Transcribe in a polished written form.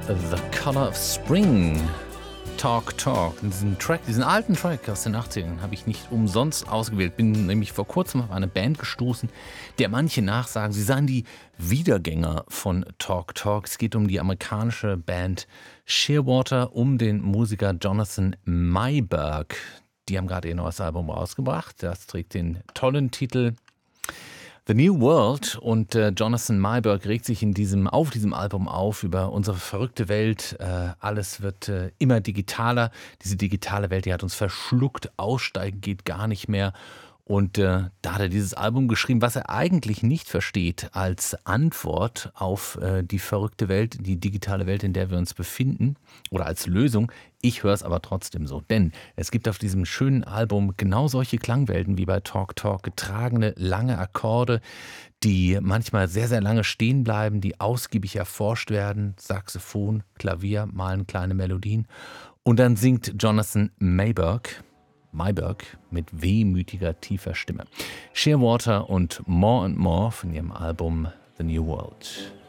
The Color of Spring. Talk Talk. Diesen alten Track aus den 80ern habe ich nicht umsonst ausgewählt. Bin nämlich vor kurzem auf eine Band gestoßen, der manche nachsagen, sie seien die Wiedergänger von Talk Talk. Es geht um die amerikanische Band Shearwater, um den Musiker Jonathan Meiberg. Die haben gerade ihr neues Album rausgebracht. Das trägt den tollen Titel The New World, und Jonathan Meiberg regt sich auf diesem Album auf über unsere verrückte Welt. Alles wird immer digitaler. Diese digitale Welt, die hat uns verschluckt. Aussteigen geht gar nicht mehr. Und da hat er dieses Album geschrieben, was er eigentlich nicht versteht als Antwort auf die verrückte Welt, die digitale Welt, in der wir uns befinden, oder als Lösung. Ich höre es aber trotzdem so, denn es gibt auf diesem schönen Album genau solche Klangwelten wie bei Talk Talk, getragene, lange Akkorde, die manchmal sehr, sehr lange stehen bleiben, die ausgiebig erforscht werden. Saxophon, Klavier malen kleine Melodien. Und dann singt Jonathan Meiberg mit wehmütiger, tiefer Stimme. Shearwater und More and More von ihrem Album The New World.